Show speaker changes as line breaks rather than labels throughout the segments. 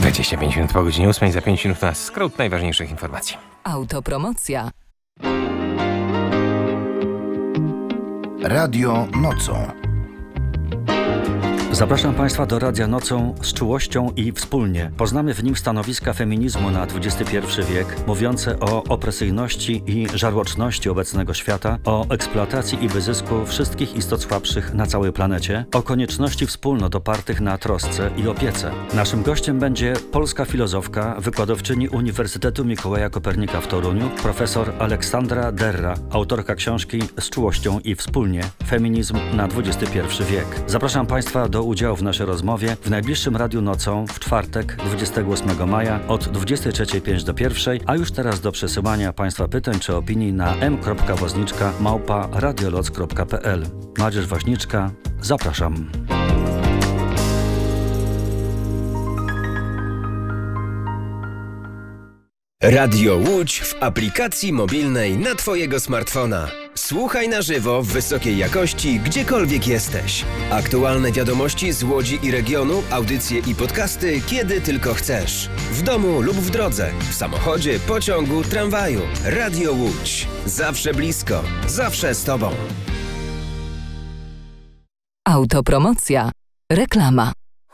25 minut po godzinie 8, za 5 minut na skrót najważniejszych informacji.
Autopromocja.
Radio nocą.
Zapraszam Państwa do Radia Nocą z czułością i wspólnie. Poznamy w nim stanowiska feminizmu na XXI wiek, mówiące o opresyjności i żarłoczności obecnego świata, o eksploatacji i wyzysku wszystkich istot słabszych na całej planecie, o konieczności wspólnot opartych na trosce i opiece. Naszym gościem będzie polska filozofka, wykładowczyni Uniwersytetu Mikołaja Kopernika w Toruniu, profesor Aleksandra Derra, autorka książki Z czułością i wspólnie. Feminizm na XXI wiek. Zapraszam Państwa do udziału w naszej rozmowie w najbliższym Radiu Nocą w czwartek 28 maja od 23:05 do 1, a już teraz do przesyłania Państwa pytań czy opinii na m.woźniczka@radioloc.pl. Madzierz Woźniczka, zapraszam.
Radio Łódź w aplikacji mobilnej na Twojego smartfona. Słuchaj na żywo w wysokiej jakości, gdziekolwiek jesteś. Aktualne wiadomości z Łodzi i regionu, audycje i podcasty, kiedy tylko chcesz. W domu lub w drodze, w samochodzie, pociągu, tramwaju. Radio Łódź. Zawsze blisko, zawsze z Tobą.
Autopromocja. Reklama.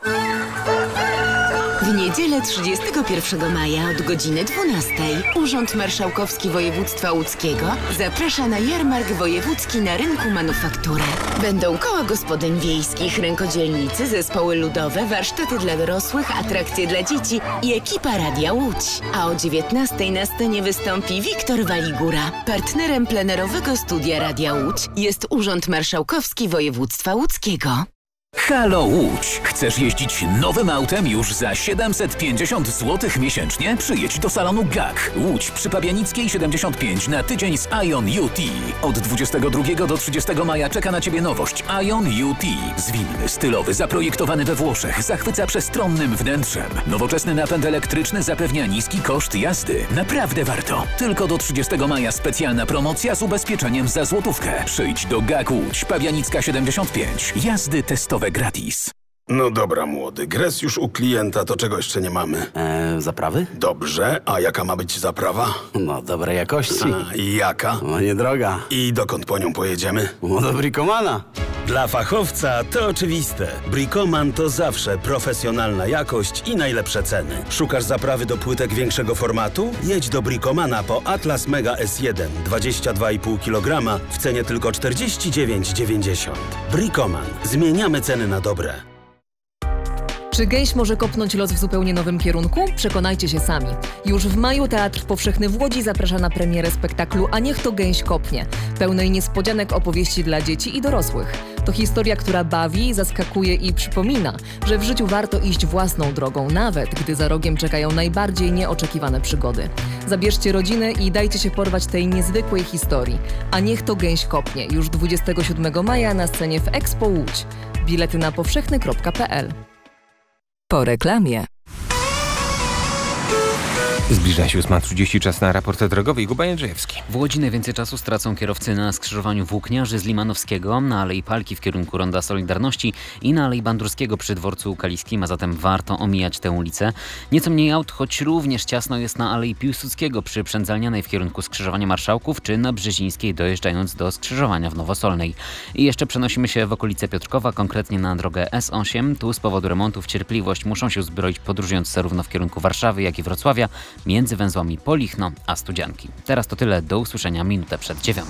W niedzielę 31 maja od godziny 12 Urząd Marszałkowski Województwa Łódzkiego zaprasza na jarmark wojewódzki na rynku Manufaktura. Będą koła gospodyń wiejskich, rękodzielnicy, zespoły ludowe, warsztaty dla dorosłych, atrakcje dla dzieci i ekipa Radia Łódź. A o 19 na scenie wystąpi Wiktor Waligura. Partnerem plenerowego studia Radia Łódź jest Urząd Marszałkowski Województwa Łódzkiego.
Halo Łódź! Chcesz jeździć nowym autem już za 750 zł miesięcznie? Przyjedź do salonu GAK. Łódź przy Pabianickiej 75 na tydzień z Ion UT. Od 22 do 30 maja czeka na Ciebie nowość Ion UT. Zwinny, stylowy, zaprojektowany we Włoszech, zachwyca przestronnym wnętrzem. Nowoczesny napęd elektryczny zapewnia niski koszt jazdy. Naprawdę warto. Tylko do 30 maja specjalna promocja z ubezpieczeniem za złotówkę. Przyjdź do GAK Łódź, Pabianicka 75. Jazdy testowe gratis.
No dobra, młody. Gres już u klienta, to czego jeszcze nie mamy?
Zaprawy?
Dobrze, a jaka ma być zaprawa?
No, dobrej jakości.
I jaka?
No, niedroga.
I dokąd po nią pojedziemy?
No, do Bricomana.
Dla fachowca to oczywiste. Bricoman to zawsze profesjonalna jakość i najlepsze ceny. Szukasz zaprawy do płytek większego formatu? Jedź do Bricomana po Atlas Mega S1 22,5 kg w cenie tylko 49,90. Bricoman. Zmieniamy ceny na dobre.
Czy gęś może kopnąć los w zupełnie nowym kierunku? Przekonajcie się sami. Już w maju Teatr Powszechny w Łodzi zaprasza na premierę spektaklu A niech to gęś kopnie, pełnej niespodzianek opowieści dla dzieci i dorosłych. To historia, która bawi, zaskakuje i przypomina, że w życiu warto iść własną drogą, nawet gdy za rogiem czekają najbardziej nieoczekiwane przygody. Zabierzcie rodzinę i dajcie się porwać tej niezwykłej historii. A niech to gęś kopnie, już 27 maja na scenie w Expo Łódź. Bilety na powszechny.pl.
Po reklamie.
Zbliża się 8:30, czas na raport drogowy i Kuba Jędrzejewski.
W Łodzi najwięcej czasu stracą kierowcy na skrzyżowaniu Włókniarzy z Limanowskiego, na Alei Palki w kierunku Ronda Solidarności i na Alei Bandurskiego przy dworcu Kaliskim, a zatem warto omijać tę ulicę. Nieco mniej aut, choć również ciasno jest na Alei Piłsudskiego przy Przędzalnianej w kierunku skrzyżowania Marszałków czy na Brzezińskiej dojeżdżając do skrzyżowania w Nowosolnej. I jeszcze przenosimy się w okolice Piotrkowa, konkretnie na drogę S8. Tu z powodu remontów cierpliwość muszą się uzbroić podróżując zarówno w kierunku Warszawy, jak i Wrocławia, między węzłami Polichno a Studzianki. Teraz to tyle, do usłyszenia minutę przed 9.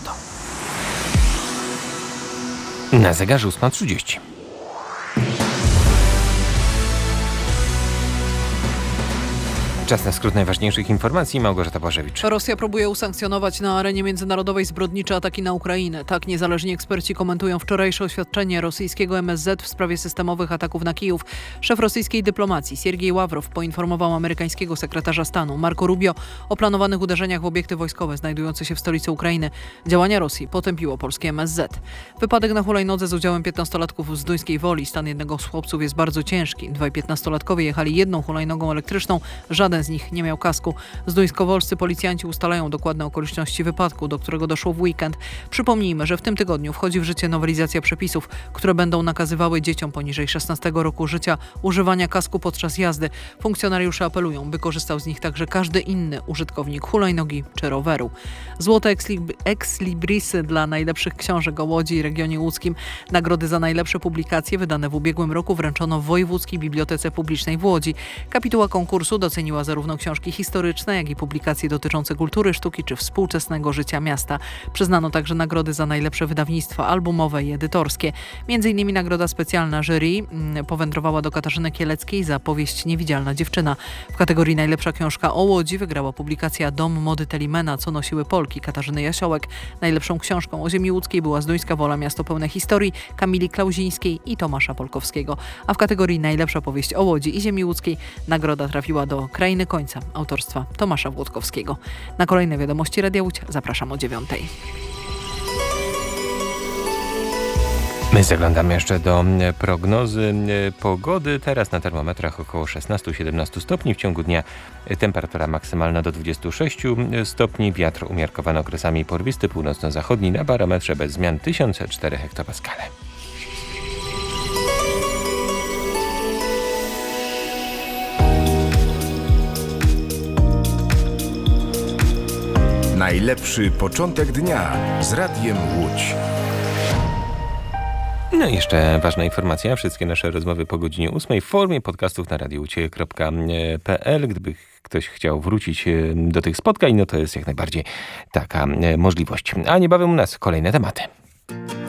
Na zegarze 8:30. Czas na skrót najważniejszych informacji. Małgorzata Błażewicz.
Rosja próbuje usankcjonować na arenie międzynarodowej zbrodnicze ataki na Ukrainę. Tak niezależni eksperci komentują wczorajsze oświadczenie rosyjskiego MSZ w sprawie systemowych ataków na Kijów. Szef rosyjskiej dyplomacji Siergiej Ławrow poinformował amerykańskiego sekretarza stanu Marco Rubio o planowanych uderzeniach w obiekty wojskowe znajdujące się w stolicy Ukrainy. Działania Rosji potępiło polskie MSZ. Wypadek na hulajnodze z udziałem 15-latków z Duńskiej Woli. Stan jednego z chłopców jest bardzo ciężki. Dwaj 15-latkowie jechali jedną hulajnogą elektryczną. Żaden Żaden z nich nie miał kasku. Zduńskowolscy policjanci ustalają dokładne okoliczności wypadku, do którego doszło w weekend. Przypomnijmy, że w tym tygodniu wchodzi w życie nowelizacja przepisów, które będą nakazywały dzieciom poniżej 16 roku życia używania kasku podczas jazdy. Funkcjonariusze apelują, by korzystał z nich także każdy inny użytkownik hulajnogi czy roweru. Złote ex-librisy dla najlepszych książek o Łodzi i regionie łódzkim. Nagrody za najlepsze publikacje wydane w ubiegłym roku wręczono w Wojewódzkiej Bibliotece Publicznej w Łodzi. Kapituła konkursu doceniła zarówno książki historyczne, jak i publikacje dotyczące kultury, sztuki czy współczesnego życia miasta. Przyznano także nagrody za najlepsze wydawnictwa albumowe i edytorskie. Między innymi nagroda specjalna jury powędrowała do Katarzyny Kieleckiej za powieść Niewidzialna dziewczyna. W kategorii najlepsza książka o Łodzi wygrała publikacja Dom mody Telimena, co nosiły Polki Katarzyny Jasiołek. Najlepszą książką o ziemi łódzkiej była Zduńska Wola, miasto pełne historii Kamili Klauzińskiej i Tomasza Polkowskiego. A w kategorii najlepsza powieść o Łodzi i ziemi łódzkiej nagroda trafiła do Krainy Końca autorstwa Tomasza Włodkowskiego. Na kolejne wiadomości Radia Łódź zapraszam o 9:00.
My zaglądamy jeszcze do prognozy pogody. Teraz na termometrach około 16-17 stopni. W ciągu dnia temperatura maksymalna do 26 stopni. Wiatr umiarkowany okresami porwisty, północno-zachodni, na barometrze bez zmian 1004 hektopaskale.
Najlepszy początek dnia z Radiem Łódź.
No i jeszcze ważna informacja. Wszystkie nasze rozmowy po godzinie 8 w formie podcastów na radioucie.pl. Gdyby ktoś chciał wrócić do tych spotkań, no to jest jak najbardziej taka możliwość. A niebawem u nas kolejne tematy.